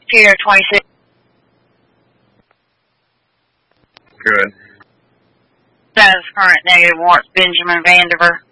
Peter 26. Good. Status current negative warrants Benjamin Vandiver.